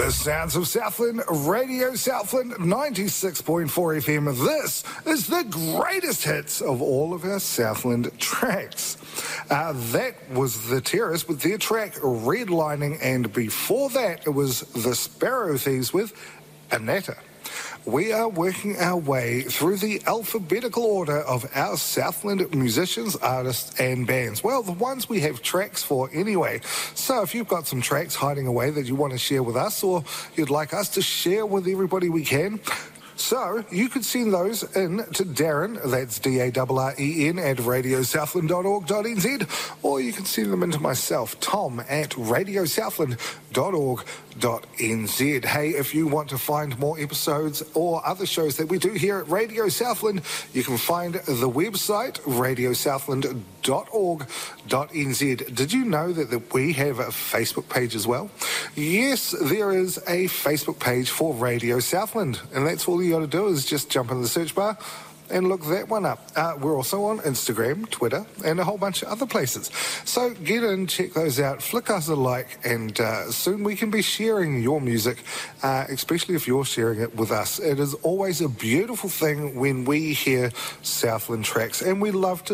The sounds of Southland, Radio Southland, 96.4 FM. This is the greatest hits of all of our Southland tracks. That was The Terrace with their track Redlining, and before that it was The Sparrow Thieves with Anatta. We are working our way through the alphabetical order of our Southland musicians, artists and bands. Well, the ones we have tracks for anyway. So if you've got some tracks hiding away that you want to share with us, or you'd like us to share with everybody we can, so you could send those in to Darren, that's Darren, at radiosouthland.org.nz, or you can send them in to myself, Tom, at radiosouthland.org.nz. Hey, if you want to find more episodes or other shows that we do here at Radio Southland, you can find the website, radiosouthland.org.nz. Did you know that we have a Facebook page as well? Yes, there is a Facebook page for Radio Southland, and that's all you got to do is just jump in the search bar and look that one up. We're also on Instagram, Twitter, and a whole bunch of other places. So get in, check those out, flick us a like, and soon we can be sharing your music, especially if you're sharing it with us. It is always a beautiful thing when we hear Southland tracks, and we love to